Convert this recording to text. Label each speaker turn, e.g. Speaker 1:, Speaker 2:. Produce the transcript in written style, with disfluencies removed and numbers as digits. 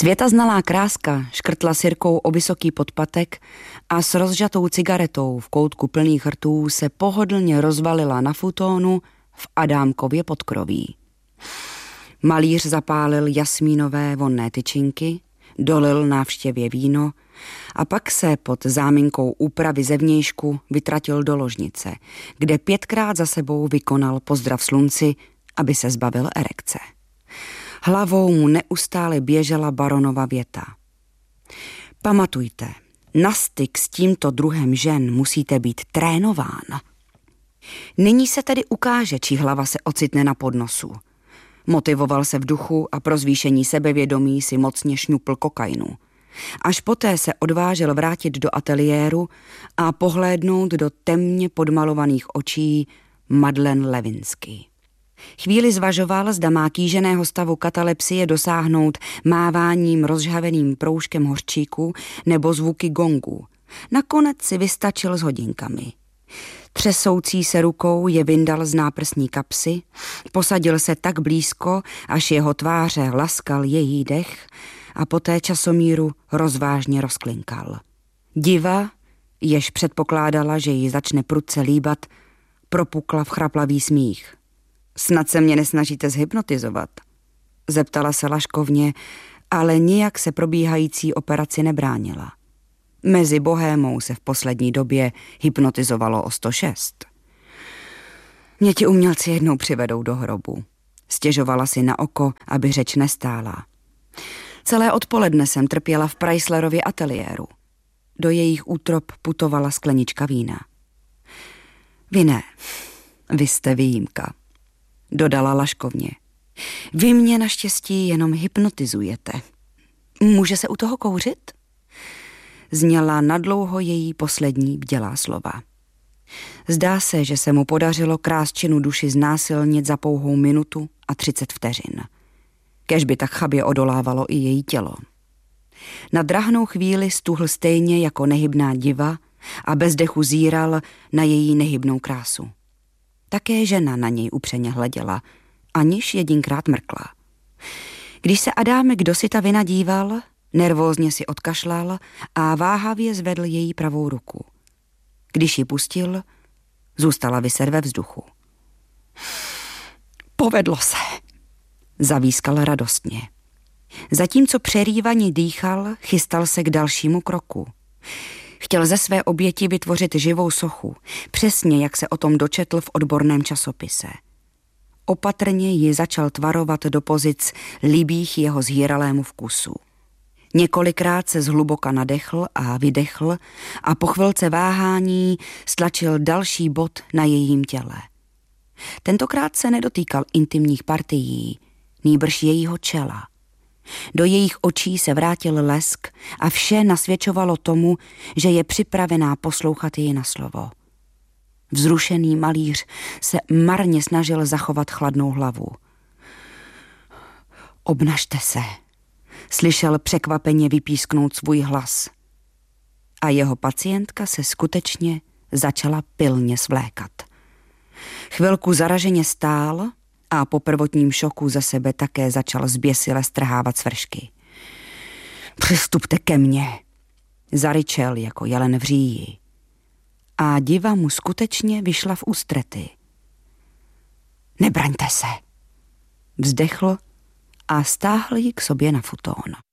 Speaker 1: Světaznalá kráska škrtla sirkou o vysoký podpatek a s rozžatou cigaretou v koutku plných rtů se pohodlně rozvalila na futónu v Adámkově podkroví. Malíř zapálil jasmínové vonné tyčinky, dolil návštěvě víno a pak se pod záminkou úpravy zevnějšku vytratil do ložnice, kde 5krát za sebou vykonal pozdrav slunci, aby se zbavil erekce. Hlavou mu neustále běžela baronova věta. Pamatujte, na styk s tímto druhem žen musíte být trénován. Nyní se tedy ukáže, čí hlava se ocitne na podnosu. Motivoval se v duchu a pro zvýšení sebevědomí si mocně šňupl kokainu. Až poté se odvážel vrátit do ateliéru a pohlédnout do temně podmalovaných očí Madeleine Levinsky. Chvíli zvažoval, zda má kýženého stavu katalepsie dosáhnout máváním rozžhaveným proužkem hořčíku nebo zvuky gongu. Nakonec si vystačil s hodinkami. Třesoucí se rukou je vyndal z náprsní kapsy, posadil se tak blízko, až jeho tváře laskal její dech a poté časomíru rozvážně rozklinkal. Diva, jež předpokládala, že ji začne prudce líbat, propukla v chraplavý smích. Snad se mě nesnažíte zhypnotizovat? Zeptala se laškovně, ale nijak se probíhající operaci nebránila. Mezi bohémou se v poslední době hypnotizovalo o 106. Mě ti umělci jednou přivedou do hrobu. Stěžovala si na oko, aby řeč nestála. Celé odpoledne jsem trpěla v Chryslerově ateliéru. Do jejich útrop putovala sklenička vína. Vy ne, vy jste výjimka, dodala laškovně. Vy mě naštěstí jenom hypnotizujete. Může se u toho kouřit? Zněla nadlouho její poslední bdělá slova. Zdá se, že se mu podařilo krásčinu duši znásilnit za pouhou minutu a 30 vteřin. Kéž by tak chabě odolávalo i její tělo. Na drahnou chvíli stuhl stejně jako nehybná diva a bez dechu zíral na její nehybnou krásu. Také žena na něj upřeně hleděla, aniž jedinkrát mrkla. Když se Adámek dosyta vynadíval, nervózně si odkašlal a váhavě zvedl její pravou ruku. Když ji pustil, zůstala viset ve vzduchu. Povedlo se, zavískal radostně. Zatímco přerývaně dýchal, chystal se k dalšímu kroku. Chtěl ze své oběti vytvořit živou sochu, přesně jak se o tom dočetl v odborném časopise. Opatrně ji začal tvarovat do pozic líbých jeho zhýralému vkusu. Několikrát se zhluboka nadechl a vydechl a po chvilce váhání stlačil další bod na jejím těle. Tentokrát se nedotýkal intimních partií, nýbrž jejího čela. Do jejich očí se vrátil lesk a vše nasvědčovalo tomu, že je připravená poslouchat ji na slovo. Vzrušený malíř se marně snažil zachovat chladnou hlavu. Obnažte se, slyšel překvapeně vypísknout svůj hlas. A jeho pacientka se skutečně začala pilně svlékat. Chvilku zaraženě stál a po prvotním šoku za sebe také začal zběsile strhávat svršky. Přistupte ke mně, zaryčel jako jelen v říji. A diva mu skutečně vyšla v ústrety. Nebraňte se, vzdechl a stáhl ji k sobě na futón.